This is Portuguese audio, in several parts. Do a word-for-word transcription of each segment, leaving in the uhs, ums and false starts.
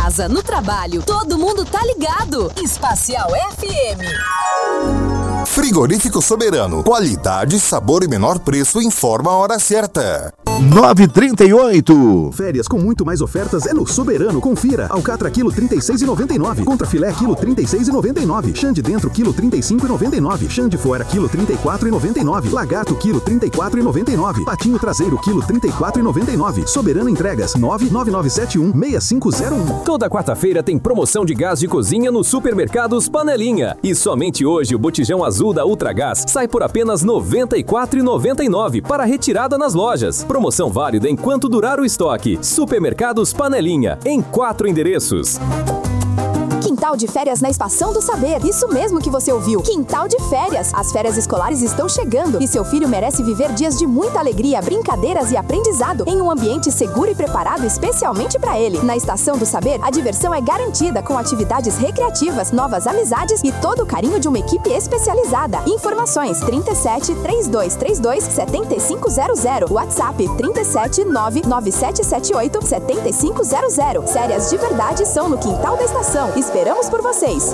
casa, no trabalho, todo mundo tá ligado. Espacial F M. Frigorífico Soberano. Qualidade, sabor e menor preço. Informa a hora certa. nove e trinta e oito. Férias com muito mais ofertas é no Soberano. Confira. Alcatra quilo trinta e seis reais e noventa e nove. Contra filé quilo trinta e seis reais e noventa e nove. Chã de dentro quilo trinta e cinco reais e noventa e nove. Chã de fora quilo trinta e quatro reais e noventa e nove. Lagarto quilo trinta e quatro reais e noventa e nove. Patinho traseiro quilo trinta e quatro reais e noventa e nove. Soberano Entregas nove nove nove sete um seis cinco zero um. Toda quarta-feira tem promoção de gás de cozinha no Supermercados Panelinha. E somente hoje o botijão azul da Ultragás sai por apenas noventa e quatro reais e noventa e nove para retirada nas lojas. Promoção válida enquanto durar o estoque. Supermercados Panelinha, em quatro endereços. Quintal de férias na Estação do Saber. Isso mesmo que você ouviu. Quintal de férias. As férias escolares estão chegando e seu filho merece viver dias de muita alegria, brincadeiras e aprendizado em um ambiente seguro e preparado especialmente para ele. Na Estação do Saber, a diversão é garantida com atividades recreativas, novas amizades e todo o carinho de uma equipe especializada. Informações trinta e sete, trinta e dois trinta e dois, setenta e cinco zero zero. WhatsApp trinta e sete, nove nove sete sete oito, setenta e cinco zero zero. Férias de verdade são no Quintal da Estação. Esperamos por vocês.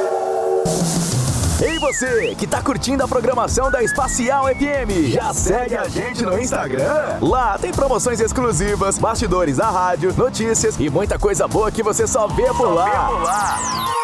Ei você, que tá curtindo a programação da Espacial F M, já segue a gente no Instagram? Lá tem promoções exclusivas, bastidores da rádio, notícias e muita coisa boa que você só vê por lá.